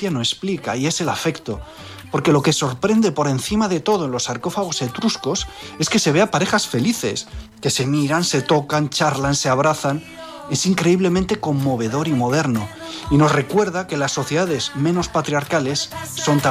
no explica, y es el afecto. Porque lo que sorprende por encima de todo en los sarcófagos etruscos es que se ve a parejas felices, que se miran, se tocan, charlan, se abrazan. Es increíblemente conmovedor y moderno, y nos recuerda que las sociedades menos patriarcales son